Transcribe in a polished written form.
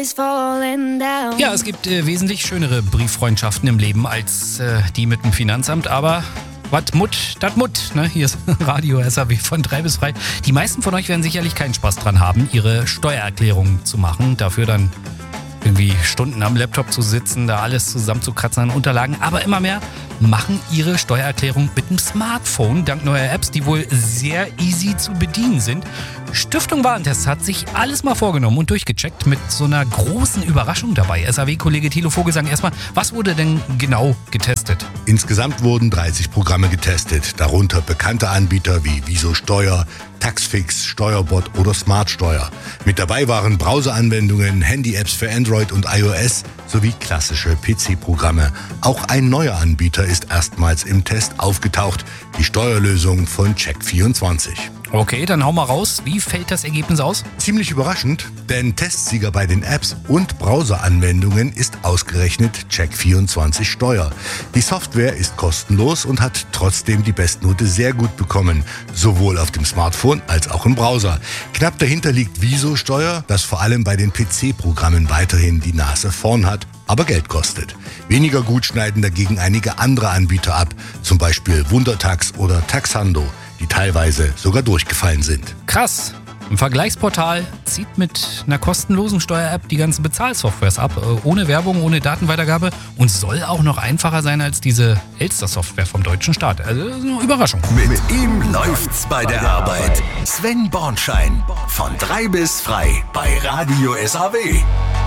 Ja, es gibt wesentlich schönere Brieffreundschaften im Leben als die mit dem Finanzamt, aber wat Mut, dat Mut. Ne? Hier ist Radio SAW von 3 bis 3. Die meisten von euch werden sicherlich keinen Spaß dran haben, ihre Steuererklärung zu machen. Dafür dann irgendwie Stunden am Laptop zu sitzen, da alles zusammenzukratzen an Unterlagen. Aber immer mehr machen ihre Steuererklärung mit dem Smartphone, dank neuer Apps, die wohl sehr easy zu bedienen sind. Stiftung Warentest hat sich alles mal vorgenommen und durchgecheckt mit so einer großen Überraschung dabei. SAW-Kollege Thilo Vogelsang, erstmal, was wurde denn genau getestet? Insgesamt wurden 30 Programme getestet, darunter bekannte Anbieter wie Wieso Steuer, Taxfix, Steuerbot oder Smartsteuer. Mit dabei waren Browseranwendungen, Handy-Apps für Android und iOS sowie klassische PC-Programme. Auch ein neuer Anbieter ist erstmals im Test aufgetaucht, die Steuerlösung von Check24. Okay, dann hau mal raus. Wie fällt das Ergebnis aus? Ziemlich überraschend, denn Testsieger bei den Apps und Browseranwendungen ist ausgerechnet Check24 Steuer. Die Software ist kostenlos und hat trotzdem die Bestnote sehr gut bekommen, sowohl auf dem Smartphone als auch im Browser. Knapp dahinter liegt Wieso Steuer, das vor allem bei den PC-Programmen weiterhin die Nase vorn hat, aber Geld kostet. Weniger gut schneiden dagegen einige andere Anbieter ab, zum Beispiel Wundertax oder Taxando, die teilweise sogar durchgefallen sind. Krass. Ein Vergleichsportal zieht mit einer kostenlosen Steuer-App die ganzen Bezahlsoftwares ab, ohne Werbung, ohne Datenweitergabe und soll auch noch einfacher sein als diese Elster-Software vom deutschen Staat. Also eine Überraschung. Mit ihm läuft's bei der Arbeit. Sven Bornschein von 3 bis 3 bei Radio SAW.